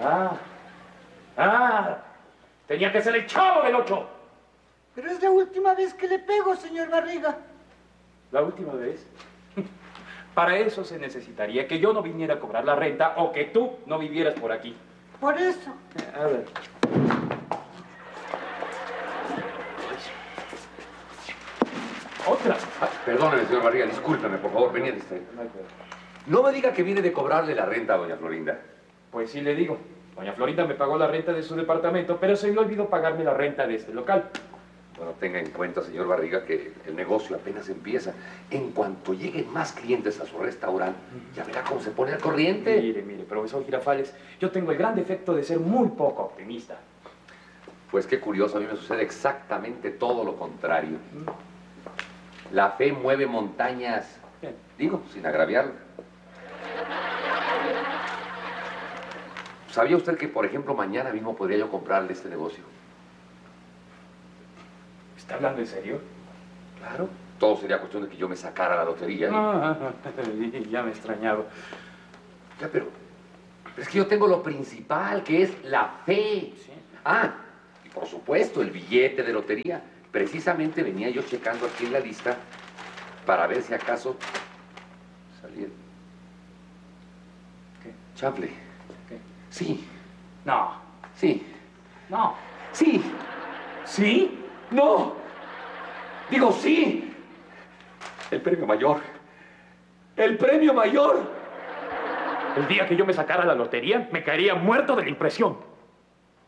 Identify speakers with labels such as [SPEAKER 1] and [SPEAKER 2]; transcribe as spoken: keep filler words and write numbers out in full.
[SPEAKER 1] Ah, ah, tenía que ser el Chavo del Ocho.
[SPEAKER 2] Pero es la última vez que le pego, señor Barriga.
[SPEAKER 1] ¿La última vez? Para eso se necesitaría que yo no viniera a cobrar la renta o que tú no vivieras por aquí.
[SPEAKER 2] Por eso.
[SPEAKER 1] A ver. Otra.
[SPEAKER 3] Ah, perdóneme, señor Barriga, discúlpeme, por favor, venía distraído. No me diga que viene de cobrarle la renta a doña Florinda.
[SPEAKER 1] Pues sí le digo. Doña Florinda me pagó la renta de su departamento, pero se le olvidó pagarme la renta de este local.
[SPEAKER 3] Bueno, tenga en cuenta, señor Barriga, que el negocio apenas empieza. En cuanto lleguen más clientes a su restaurante, ya verá cómo se pone al corriente.
[SPEAKER 1] Mire, mire, profesor Girafales, yo tengo el gran defecto de ser muy poco optimista.
[SPEAKER 3] Pues qué curioso, a mí me sucede exactamente todo lo contrario. La fe mueve montañas.
[SPEAKER 1] Bien.
[SPEAKER 3] Digo, sin agraviarlo. ¿Sabía usted que, por ejemplo, mañana mismo podría yo comprarle este negocio?
[SPEAKER 1] ¿Está hablando en serio?
[SPEAKER 3] Claro. Todo sería cuestión de que yo me sacara la lotería. ¿eh?
[SPEAKER 1] Ah, ya me he extrañado.
[SPEAKER 3] Ya, pero, pero es que yo tengo lo principal, que es la fe.
[SPEAKER 1] Sí.
[SPEAKER 3] Ah, y por supuesto, el billete de lotería. Precisamente venía yo checando aquí en la lista para ver si acaso salía.
[SPEAKER 1] ¿Qué?
[SPEAKER 3] Chanfle.
[SPEAKER 1] ¿Qué?
[SPEAKER 3] Sí.
[SPEAKER 1] No.
[SPEAKER 3] Sí.
[SPEAKER 1] No.
[SPEAKER 3] Sí.
[SPEAKER 1] ¿Sí?
[SPEAKER 3] ¡No! Digo, sí. El premio mayor. El premio mayor.
[SPEAKER 1] El día que yo me sacara la lotería, me caería muerto de la impresión.